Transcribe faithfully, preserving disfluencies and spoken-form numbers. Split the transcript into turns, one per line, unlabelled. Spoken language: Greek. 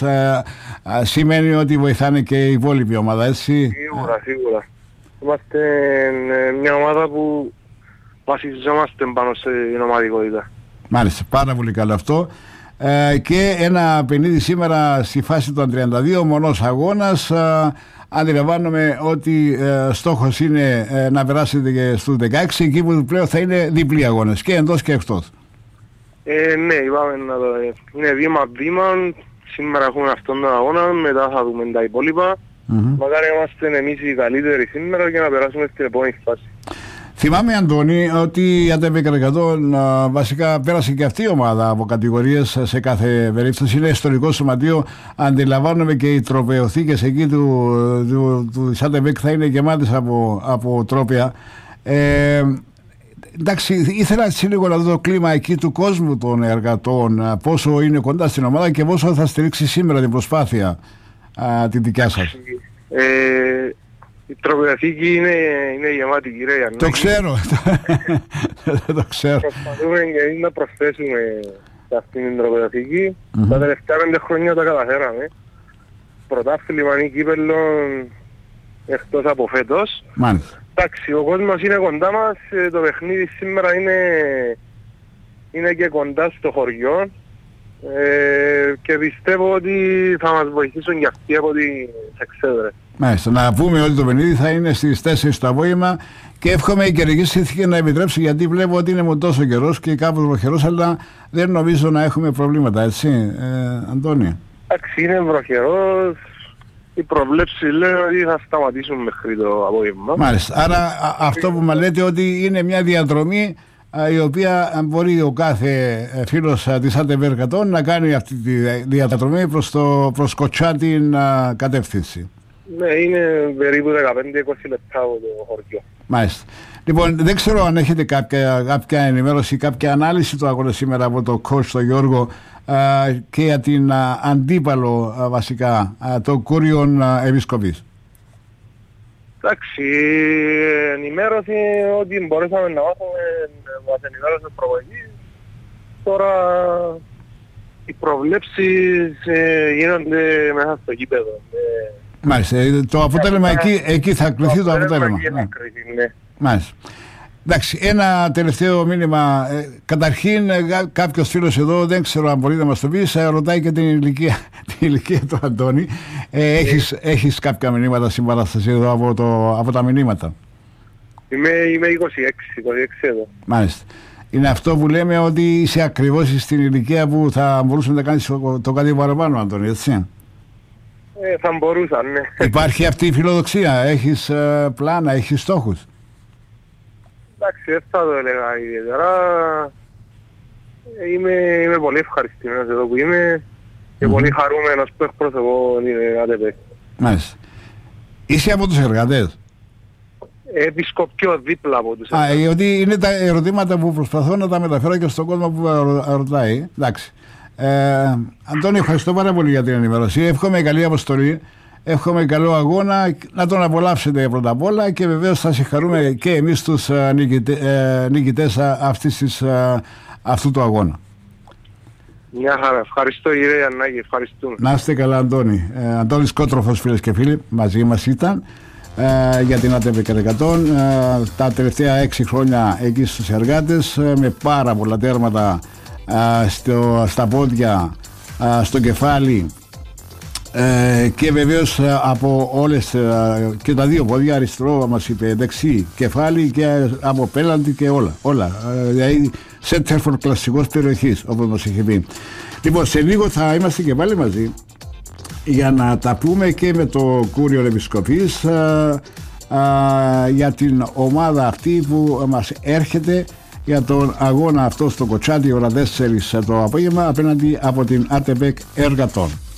νίκες ε, ε, σημαίνει ότι βοηθάνε και η υπόλοιπη ομάδα, έτσι.
Σίγουρα, σίγουρα. Είμαστε ε, μια ομάδα που βασιζόμαστε πάνω στην ομαδικότητα.
Μάλιστα, πάρα πολύ καλό αυτό. Ε, και ένα παιχνίδι σήμερα στη φάση των τριάντα δύο, μονός αγώνας. Ε, αντιλαμβάνομαι ότι ε, στόχος είναι ε, να περάσετε και στους δεκαέξι, εκεί που πλέον θα είναι διπλοί αγώνες, και εντός και εκτός.
Ε, ναι, είπαμε να το... Είναι βήμα-βήμα. Σήμερα έχουμε αυτόν τον αγώνα, μετά θα δούμε τα υπόλοιπα. Mm-hmm. Μακάρι είμαστε εμείς οι καλύτεροι σήμερα και να περάσουμε στην επόμενη φάση.
Θυμάμαι, Αντώνη, ότι η ΑΤΕΠ Καρακατών βασικά πέρασε και αυτή η ομάδα από κατηγορίες σε κάθε περίπτωση. Είναι ιστορικό σωματείο. Αντιλαμβάνομαι και οι τροπεοθήκες εκεί του, του, του ΑΤΕΠ θα είναι γεμάτες από, από τρόπια. Ε, εντάξει, ήθελα έτσι λίγο να δω το κλίμα εκεί του κόσμου των εργατών, πόσο είναι κοντά στην ομάδα και πόσο θα στηρίξει σήμερα την προσπάθεια α, την δικιά σας.
Ε, η τροπιοθήκη είναι, είναι γεμάτη, κύριε Γιαννάκη.
Το ξέρω. Το ξέρω.
Προσπαθούμε και να προσθέσουμε σε αυτήν την τροπιοθήκη. Mm-hmm. Τα τελευταία πέντε χρόνια τα καταφέραμε. Πρωτάθλημα ή κύπελλο εκτός από φέτος.
Μάλιστα.
Εντάξει, ο κόσμος είναι κοντά μας, το παιχνίδι σήμερα είναι, είναι και κοντά στο χωριό ε, και πιστεύω ότι θα μας βοηθήσουν και αυτοί από τις εξέδρες.
Μάλιστα, να πούμε ότι το παιχνίδι θα είναι στις τέσσερις το απόγευμα και εύχομαι η καιρική συνθήκη να επιτρέψει, γιατί βλέπω ότι είναι τόσο καιρός και κάπως βροχερός, αλλά δεν νομίζω να έχουμε προβλήματα, έτσι, ε, Αντώνη.
Εντάξει, είναι βροχερός. Οι προβλέψεις λένε ότι θα σταματήσουν μέχρι το απόγευμα.
Μάλιστα. Άρα α, αυτό που μας λέτε ότι είναι μια διαδρομή α, η οποία μπορεί ο κάθε φίλος α, της ΑΤΕΠ Καρακατών να κάνει αυτή τη διαδρομή προς, το, προς κοτσά την α, κατεύθυνση.
Ναι, είναι περίπου δεκαπέντε με είκοσι λεπτά από το χωριό.
Μάλιστα. Λοιπόν, δεν ξέρω αν έχετε κάποια, κάποια ενημέρωση, κάποια ανάλυση του αγώνα σήμερα από το coach τον Γιώργο Uh, και για την uh, αντίπαλο uh, βασικά uh, το Κούριον uh, Επισκοπής.
Εντάξει, ενημέρωση ότι μπορέσαμε να μάθουμε, μας ενημέρωσε ο προπονητής. Τώρα οι προβλέψεις ε, γίνονται μέσα στο γήπεδο. Ε,
Μάλιστα, το αποτέλεσμα ε, εκεί, εκεί θα κληθεί το αποτέλεσμα. Ναι.
Κρυθεί, ναι. Μάλιστα.
Εντάξει, ένα τελευταίο μήνυμα. Ε, καταρχήν, ε, κάποιος φίλος εδώ, δεν ξέρω αν μπορεί να μας το πει, ε, ρωτάει και την ηλικία, την ηλικία του Αντώνη. Ε, έχεις, έχεις κάποια μηνύματα συμπαράσταση εδώ από, το, από τα μηνύματα?
Είμαι, είμαι είκοσι έξι, είκοσι έξι εδώ.
Μάλιστα. Είναι αυτό που λέμε ότι είσαι ακριβώς στην ηλικία που θα μπορούσε να κάνεις το, το κάτι παραπάνω, Αντώνη, έτσι.
Ε, θα μπορούσα, ναι.
Υπάρχει αυτή η φιλοδοξία, έχεις ε, πλάνα, έχεις στόχους?
Εντάξει, δεν θα το έλεγα ιδιαίτερα. Είμαι, είμαι πολύ ευχαριστημένος εδώ που είμαι και mm-hmm. πολύ χαρούμενος που εκπροσωπώ την ΑΤΕΠ.
Μάλιστα. Είσαι από τους εργατές?
Επισκοπιό δίπλα από τους εργατές.
Α, γιατί είναι τα ερωτήματα που προσπαθώ να τα μεταφέρω και στον κόσμο που ρωτάει. Εντάξει. Ε, Αντώνη, ευχαριστώ πάρα πολύ για την ενημέρωση. Εύχομαι καλή αποστολή. Εύχομαι καλό αγώνα, να τον απολαύσετε πρώτα απ' όλα και βεβαίως θα συγχαρούμε και εμείς τους uh, νικητέ, uh, νικητές uh, αυτής της, uh, αυτού του αγώνα.
Μια χαρά. Ευχαριστώ, κύριε Γιαννάκη. Ευχαριστούμε.
Να είστε καλά, Αντώνη. Ε, Αντώνης Κότροφος, φίλες και φίλοι, μαζί μας ήταν ε, για την ΑΤΕΠ Καρακατών ε, τα τελευταία έξι χρόνια εκεί στους εργάτες, ε, με πάρα πολλά τέρματα ε, στο, στα πόδια, ε, στο κεφάλι, Ε, και βεβαίως ε, από όλες ε, και τα δύο πόδια, αριστερό μας είπε, δεξί, κεφάλι και από πέλαντι και όλα, όλα. Ε, δηλαδή σέντερφορ κλασσικός περιοχής, όπως μας είχε πει. Λοιπόν, σε λίγο θα είμαστε και πάλι μαζί για να τα πούμε και με το Κούριο Επισκοπής ε, ε, για την ομάδα αυτή που μας έρχεται για τον αγώνα αυτό στο Κοτσάτι ώρα τέσσερις το απόγευμα απέναντι από την ΑΤΕΠ Εργατών.